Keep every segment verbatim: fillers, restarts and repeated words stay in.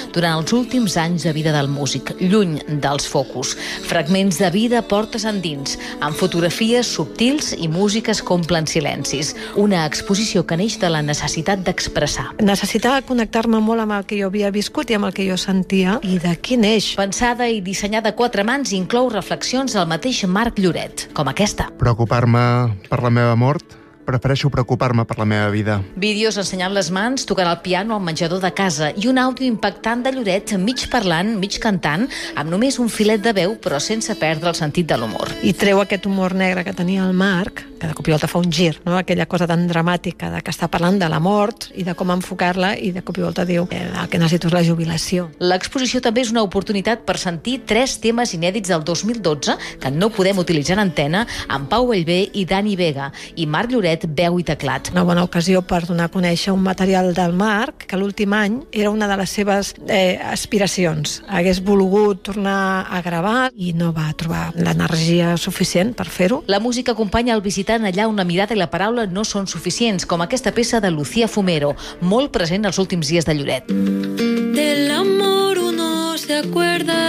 durant els últims anys de vida del músic, lluny dels focus. Fragments de vida portes endins, amb fotografies subtils i músiques que omplen silencis. Una exposició que neix de la necessitat d'expressar. Necessitava connectar-me molt amb el que jo havia viscut i amb el que jo sentia, i d'aquí neix. Pensada i dissenyada a quatre mans, inclou reflexions del mateix Marc Lloret, com aquesta. Preocupar-me per la meva mort? Prefereixo preocupar-me per la meva vida. Vídeos ensenyant les mans, tocant el piano al menjador de casa i un àudio impactant de Lloret, mig parlant, mig cantant, amb només un filet de veu, però sense perdre el sentit de l'humor. I treu aquest humor negre que tenia el Marc, que de cop i volta fa un gir, no? Aquella cosa tan dramàtica de que està parlant de la mort i de com enfocar-la, i de cop i volta diu eh, el que necessito és la jubilació. L'exposició també és una oportunitat per sentir tres temes inèdits del dos mil dotze que no podem utilitzar en antena, amb Pau Bellver i Dani Vega, i Marc Lloret, veu i teclat. Una bona ocasió per donar a conèixer un material del Marc que l'últim any era una de les seves eh, aspiracions. Hagués volgut tornar a gravar i no va trobar l'energia suficient per fer-ho. La música acompanya el visitant allà on la mirada i la paraula no són suficients, com aquesta peça de Lucía Fumero, molt present als últims dies de Lloret. Del amor uno se acuerda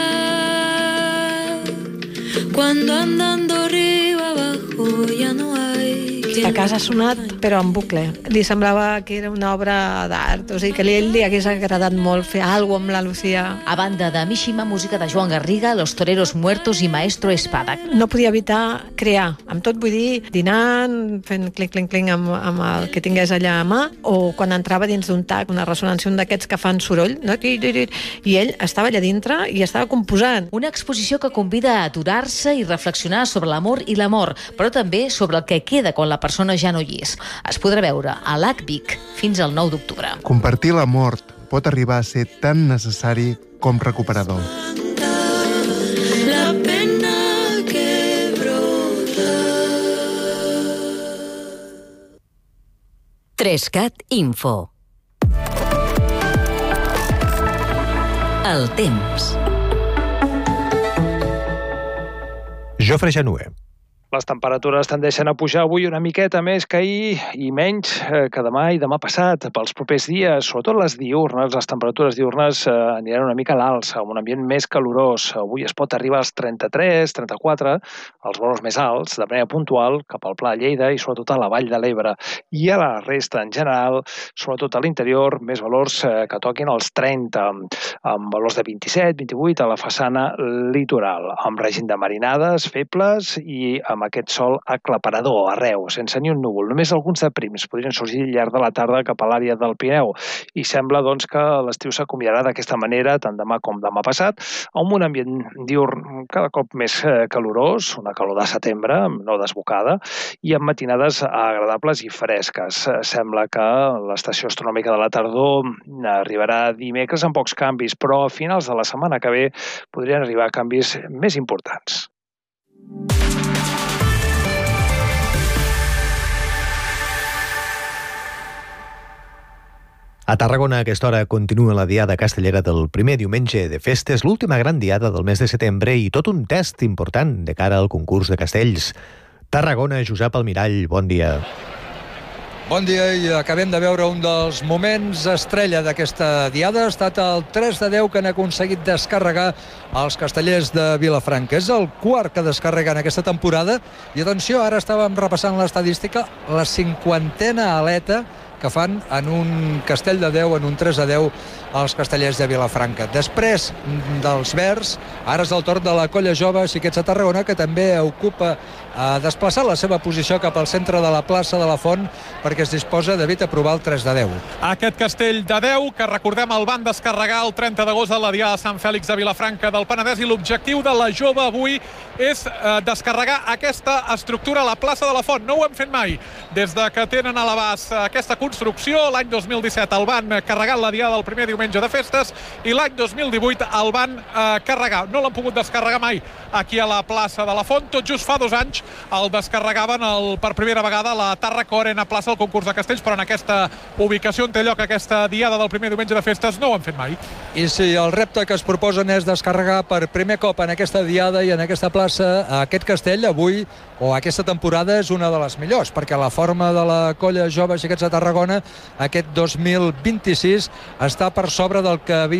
cuando andando arriba abajo ya no hay. A casa ha sonat, però en bucle. Li semblava que era una obra d'art, o sigui que a ell li hagués agradat molt fer alguna cosa amb la Lucía. A banda de Mishima, música de Joan Garriga, Los Toreros Muertos i Maestro Espada. No podia evitar crear. Amb tot vull dir, dinant, fent clinc, clinc, clinc amb, amb el que tingués allà a mà, o quan entrava dins d'un tac, una ressonància, un d'aquests que fan soroll, no? I ell estava allà dintre i estava composant. Una exposició que convida a aturar-se i reflexionar sobre l'amor i la mort, però també sobre el que queda quan la persona ja no hi és. Es podrà veure a l'A C Vic fins al nou d'octubre. Compartir la mort pot arribar a ser tan necessari com recuperador. La pena que brota. Trescat Info. El temps. Jofre Januer. Les temperatures tendeixen a pujar avui una miqueta més que ahir i menys que demà i demà passat. Pels propers dies, sobretot les diurnes, les temperatures diurnes eh, aniran una mica a l'alça, amb un ambient més calorós. Avui es pot arribar als trenta-tres, trenta-quatre, els valors més alts, de manera puntual, cap al Pla de Lleida i sobretot a la Vall de l'Ebre. I a la resta, en general, sobretot a l'interior, més valors eh, que toquin els trenta, amb valors de vint-i-set, vint-i-vuit a la façana litoral, amb règim de marinades febles i amb amb aquest sol aclaparador arreu, sense ni un núvol. Només alguns de prims podrien sorgir al llarg de la tarda cap a l'àrea del Pirineu. I sembla doncs, que l'estiu s'acomiadarà d'aquesta manera, tant demà com demà passat, amb un ambient diurn cada cop més calorós, una calor de setembre, no desbocada, i amb matinades agradables i fresques. Sembla que l'estació astronòmica de la tardor arribarà dimecres amb pocs canvis, però a finals de la setmana que ve podrien arribar canvis més importants. A Tarragona, a aquesta hora, continua la diada castellera del primer diumenge de festes, l'última gran diada del mes de setembre i tot un test important de cara al concurs de castells. Tarragona, Josep Almirall, bon dia. Bon dia, i acabem de veure un dels moments estrella d'aquesta diada. Ha estat el tres de deu que han aconseguit descarregar els castellers de Vilafranca. És el quart que descarreguen aquesta temporada. I atenció, ara estàvem repassant l'estadística, la cinquantena aleta que fan en un castell de deu, en un tres a deu, els castellers de Vilafranca. Després dels verds, ara és el torn de la colla jove Xiquets de Tarragona, que també ocupa a desplaçar la seva posició cap al centre de la plaça de la Font, perquè es disposa d'evitar provar el tres de deu. Aquest castell de deu, que recordem el van descarregar el trenta d'agost a la Diada de Sant Fèlix de Vilafranca del Penedès, i l'objectiu de la jove avui és eh, descarregar aquesta estructura a la plaça de la Font. No ho hem fet mai. Des de que tenen a l'abast aquesta construcció, l'any dos mil disset el van carregar la Diada del primer diumenge de festes i l'any dos mil divuit el van eh, carregar. No l'han pogut descarregar mai aquí a la plaça de la Font. Tot just fa dos anys el descarregaven el, per primera vegada a la Tàrraco Arena Plaça, el concurs de castells, però en aquesta ubicació on té lloc aquesta Diada del primer diumenge de festes no ho han fet mai. I si el repte que es proposen és descarregar per primer cop en aquesta Diada i en aquesta plaça aquest castell, avui o aquesta temporada és una de les millors, perquè la forma de la colla jove Xiquets de Tarragona aquest dos mil vint-i-sis està per sobre del que havia